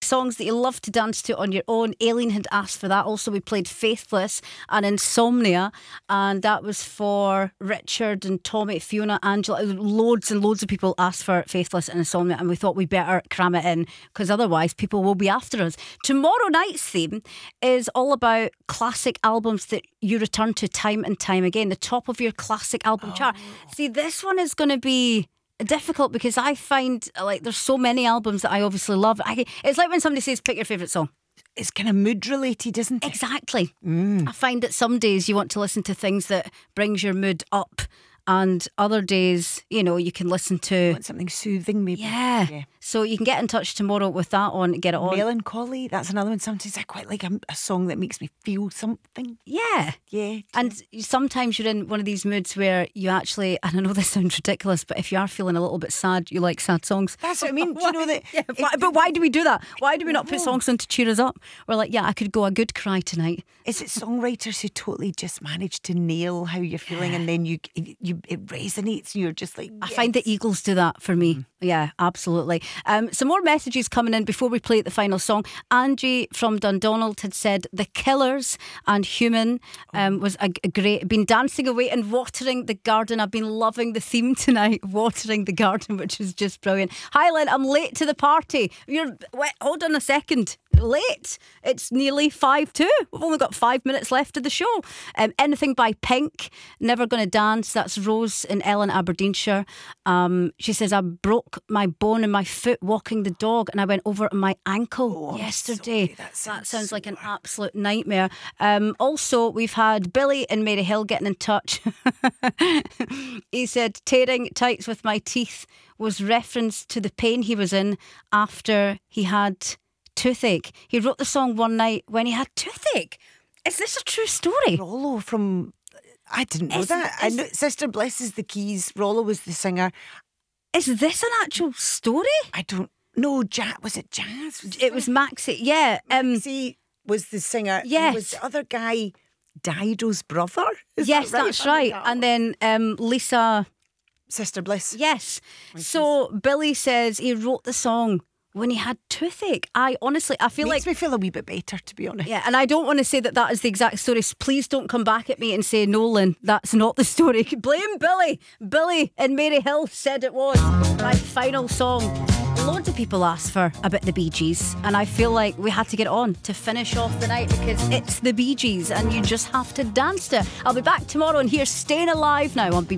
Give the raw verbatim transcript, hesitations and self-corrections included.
songs that you love to dance to on your own. Aileen had asked for that. Also, we played Faithless and Insomnia, and that was for Richard and Tommy, Fiona, Angela. Loads and loads of people asked for Faithless and Insomnia, and we thought we better cram it in because otherwise people will be after us. Tomorrow night's theme is all about classic albums that you return to time and time again. The top of your classic album oh. chart. See, this one is going to be difficult because I find like there's so many albums that I obviously love. I, it's like when somebody says pick your favourite song. It's kind of mood related, isn't it? Exactly. Mm. I find that some days you want to listen to things that brings your mood up, and other days, you know, you can listen to you want something soothing, maybe. Yeah. yeah. So you can get in touch tomorrow with that on. Get it on. Melancholy. That's another one. Sometimes I quite like a, a song that makes me feel something. Yeah. Yeah. And sometimes you're in one of these moods where you actually, and I know this sounds ridiculous, but if you are feeling a little bit sad, you like sad songs. That's what I mean. Do you know that? Yeah, but, but why do we do that? Why do we not put songs on to cheer us up? We're like, yeah, I could go a good cry tonight. Is it songwriters who totally just manage to nail how you're feeling, and then you, you it resonates, and you're just like, yes. I find the Eagles do that for me. Mm. Yeah, absolutely. Um, some more messages coming in before we play the final song. Angie from Dundonald had said The Killers and Human um, was a, a great. Been dancing away and watering the garden. I've been loving the theme tonight, watering the garden, which is just brilliant. Hi, Lynn, I'm late to the party. You're wait, hold on a second. Late. It's nearly five two. We've only got five minutes left of the show. Um, anything by Pink. Never Gonna Dance. That's Rose in Ellen, Aberdeenshire. Um, she says I broke my bone in my foot walking the dog, and I went over my ankle oh, yesterday. That sounds, that sounds so like an hard. absolute nightmare. Um, also, we've had Billy in Maryhill getting in touch. He said tearing tights with my teeth was reference to the pain he was in after he had toothache. He wrote the song one night when he had toothache. Is this a true story? Rollo from I didn't know is, that. Is, I know Sister Blesses the keys. Rollo was the singer. Is this an actual story? I don't know. Jazz, was it Jazz? Was it was Maxi. Yeah. Um, Maxi was the singer. Yes. He was the other guy Dido's brother? Is yes, that right? that's right. And then um, Lisa... Sister Bliss. Yes. So Billy says he wrote the song when he had toothache. I honestly, I feel Makes like... me feel a wee bit better, to be honest. Yeah, and I don't want to say that that is the exact story. Please don't come back at me and say, Nolan, that's not the story. Blame Billy. Billy in Maryhill said it was. My final song. Loads of people asked for a bit of the Bee Gees, and I feel like we had to get on to finish off the night because it's the Bee Gees and you just have to dance to it. I'll be back tomorrow, and here's Staying Alive now on B B C.